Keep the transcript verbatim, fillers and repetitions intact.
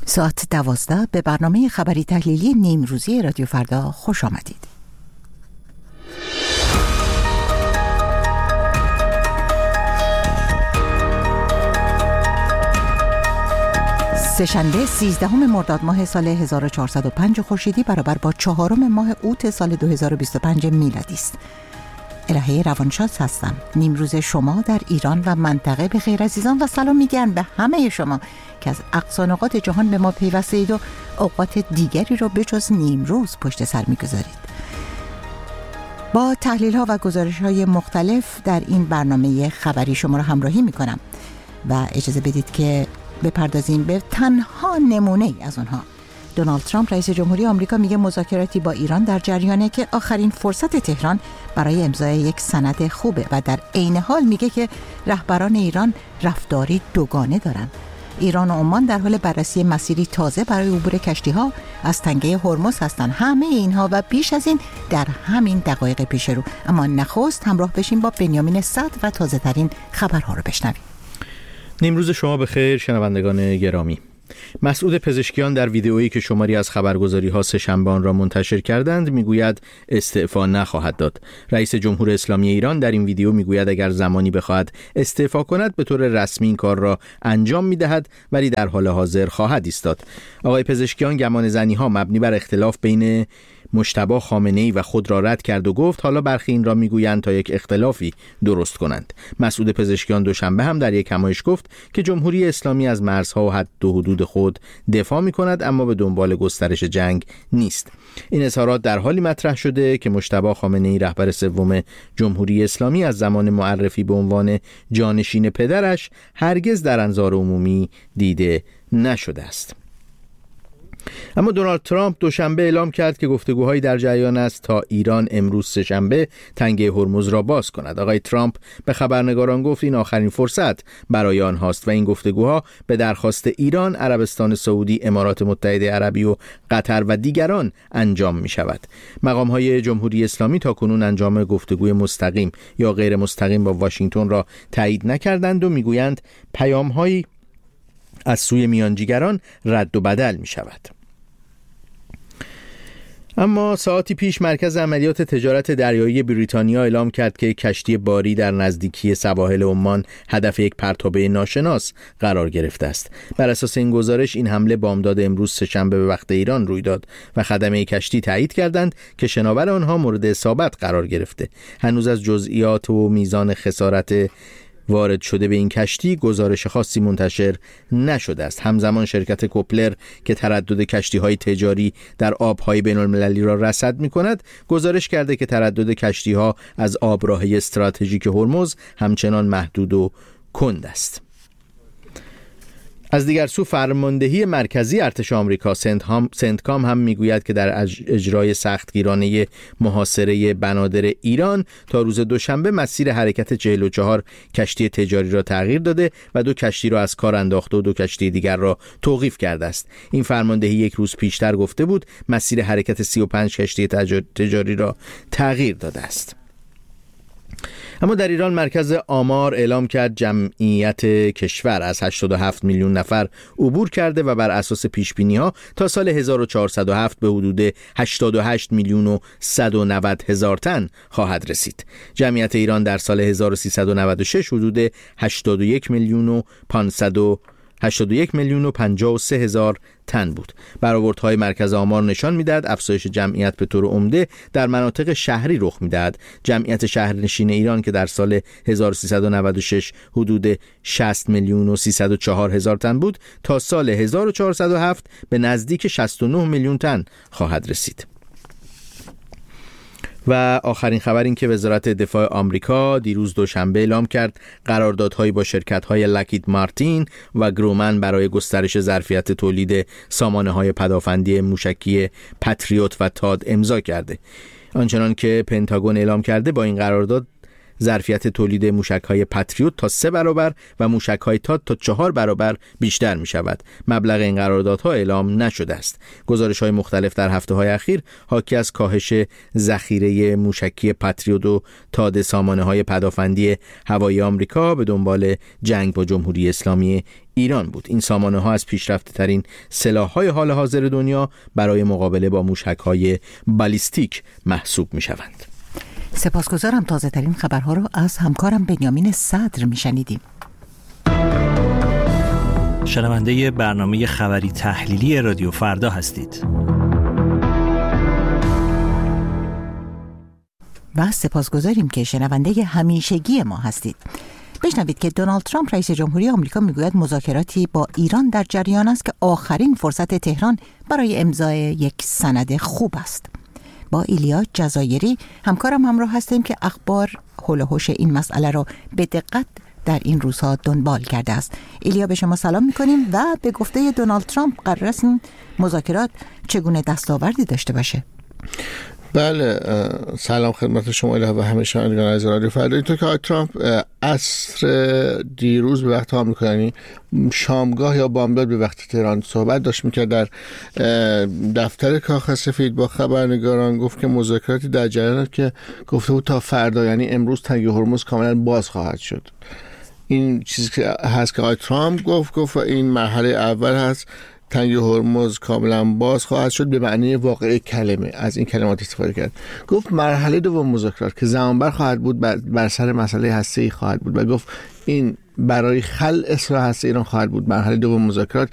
ساعت دوازده به برنامه خبری تحلیلی نیمروزی رادیو فردا خوش آمدید. سه‌شنبه سیزدهم مرداد ماه سال هزار و چهارصد و پنج خورشیدی برابر با چهارم ماه اوت سال دو هزار و بیست و پنج میلادی است. الهه روانشناس هستم. نیمروز شما در ایران و منطقه به خیر عزیزان و سلام میگن به همه شما که از اقصا نقاط جهان به ما پیوسته اید و اوقات دیگری رو به جز نیمروز پشت سر میگذارید. با تحلیل ها و گزارش های مختلف در این برنامه خبری شما را همراهی میکنم و اجازه بدید که بپردازیم به تنها نمونه ای از اونها. دونالد ترامپ رئیس جمهوری آمریکا میگه مذاکراتی با ایران در جریانه که آخرین فرصت تهران برای امضای یک سند خوبه و در عین حال میگه که رهبران ایران رفتاری دوگانه دارن. ایران و عمان در حال بررسی مسیری تازه برای عبور کشتی‌ها از تنگه هرمز هستن. همه اینها و بیش از این در همین دقایق پیش رو. اما نخست همراه بشیم با بنیامین صدر و تازه ترین خبرها رو بشنویم. نیمروز شما بخیر شنوندگان گرامی. مسعود پزشکیان در ویدئویی که شماری از خبرگزاری‌ها سه‌شنبه آن را منتشر کردند میگوید استعفا نخواهد داد. رئیس جمهور اسلامی ایران در این ویدئو میگوید اگر زمانی بخواهد استعفا کند به طور رسمی این کار را انجام میدهد ولی در حال حاضر خواهد ایستاد. آقای پزشکیان گمان زنی‌ها مبنی بر اختلاف بین مجتبی خامنه‌ای و خود را رد کرد و گفت حالا برخی این را میگویند تا یک اختلافی درست کنند. مسعود پزشکیان دوشنبه هم در یک همایش گفت که جمهوری اسلامی از مرزها و حد و حدود خود دفاع می‌کند اما به دنبال گسترش جنگ نیست. این اظهارات در حالی مطرح شده که مجتبی خامنه‌ای رهبر سوم جمهوری اسلامی از زمان معرفی به عنوان جانشین پدرش هرگز در انظار عمومی دیده نشده است. اما دونالد ترامپ دوشنبه اعلام کرد که گفتگوهایی در جریان است تا ایران امروز سه‌شنبه تنگه هرمز را باز کند. آقای ترامپ به خبرنگاران گفت این آخرین فرصت برای آنهاست و این گفتگوها به درخواست ایران، عربستان سعودی، امارات متحده عربی و قطر و دیگران انجام می شود. مقام‌های جمهوری اسلامی تاکنون انجام گفتگوی مستقیم یا غیر مستقیم با واشنگتن را تایید نکردند و میگویند پیام‌هایی از سوی میانجیگران رد و بدل می شود. اما ساعتی پیش مرکز عملیات تجارت دریایی بریتانیا اعلام کرد که کشتی باری در نزدیکی سواحل عمان هدف یک پرتابه ناشناس قرار گرفته است. بر اساس این گزارش این حمله بامداد امروز سه‌شنبه به وقت ایران روی داد و خدمه کشتی تایید کردند که شناور آنها مورد اصابت قرار گرفته. هنوز از جزئیات و میزان خسارت وارد شده به این کشتی گزارش خاصی منتشر نشده است. همزمان شرکت کوپلر که تردد کشتی‌های تجاری در آب‌های بین‌المللی را رصد می‌کند، گزارش کرده که تردد کشتی‌ها از آبراهی استراتژیک هرمز همچنان محدود و کند است. از دیگر سو فرماندهی مرکزی ارتش آمریکا سنتکام هم میگوید که در اجرای سختگیرانه محاصره بنادر ایران تا روز دوشنبه مسیر حرکت چهل و چهار کشتی تجاری را تغییر داده و دو کشتی را از کار انداخته و دو کشتی دیگر را توقیف کرده است. این فرماندهی یک روز پیشتر گفته بود مسیر حرکت سی و پنج کشتی تجاری را تغییر داده است. اما در ایران مرکز آمار اعلام کرد جمعیت کشور از هشتاد و هفت میلیون نفر عبور کرده و بر اساس پیشبینی‌ها تا سال هزار و چهارصد و هفت به حدود هشتاد و هشت میلیون و صد و نود هزار تن خواهد رسید. جمعیت ایران در سال هزار و سیصد و نود و شش حدود هشتاد و یک میلیون و پانصد و هشتاد و یک میلیون و پنجاه و سه هزار تن بود. برآوردهای مرکز آمار نشان می‌دهد افزایش جمعیت به طور عمده در مناطق شهری رخ می‌دهد. جمعیت شهرنشین ایران که در سال هزار و سیصد و نود و شش حدود شصت میلیون و سیصد و چهار هزار تن بود تا سال هزار و چهارصد و هفت به نزدیک شصت و نه میلیون تن خواهد رسید. و آخرین خبر این که وزارت دفاع آمریکا دیروز دوشنبه اعلام کرد قراردادهایی با شرکت‌های لاکهید مارتین و گرومن برای گسترش ظرفیت تولید سامانه‌های پدافندی موشکی پتریوت و تاد امضا کرده. آنچنان که پنتاگون اعلام کرده با این قرارداد ظرفیت تولید موشک‌های پاتریوت تا سه برابر و موشک‌های تاد تا چهار برابر بیشتر می‌شود. مبلغ این قراردادها اعلام نشده است. گزارش‌های مختلف در هفته‌های اخیر حاکی از کاهش ذخیره موشکی پاتریوت و تاد سامانه‌های پدافندی هوایی آمریکا به دنبال جنگ با جمهوری اسلامی ایران بود. این سامانه‌ها از پیشرفته‌ترین سلاح‌های حال حاضر دنیا برای مقابله با موشک‌های بالیستیک محسوب می‌شوند. سپاسگزارم. تازه‌ترین خبرها رو از همکارم بنیامین صدر می‌شنیدیم. شنونده برنامه خبری تحلیلی رادیو فردا هستید. و سپاسگزاریم که شنونده همیشگی ما هستید. بشنوید که دونالد ترامپ رئیس جمهوری آمریکا میگوید مذاکراتی با ایران در جریان است که آخرین فرصت تهران برای امضای یک سند خوب است. با ایلیا جزایری همکارم همراه هستیم که اخبار حول و حوش این مسئله را به دقت در این روزها دنبال کرده است. ایلیا، به شما سلام میکنیم و به گفته دونالد ترامپ قرار است این مذاکرات چگونه دستاوردی داشته باشه؟ بله، سلام خدمت شما و همه شنوندگان از رادیو فردا. اینطور که آقای ترامپ عصر دیروز به وقت آمریکا، یعنی شامگاه یا بامداد به وقت تهران، صحبت داشت میکرد در دفتر کاخ سفید با خبرنگاران. گفت که مذاکراتی در جریان که گفته بود تا فردا، یعنی امروز، تنگ هرمز کاملا باز خواهد شد. این چیزی که هست که آقای ترامپ گفت گفت این مرحله اول هست، تنگ هرمز کاملا باز خواهد شد به معنی واقعی کلمه. از این کلمات استفاده کرد. گفت مرحله دوم مذاکرات که زمانبر خواهد بود بر سر مسئله هسته‌ای خواهد بود و گفت این برای خلع اسرار هسته ایران خواهد بود. مرحله دوم مذاکرات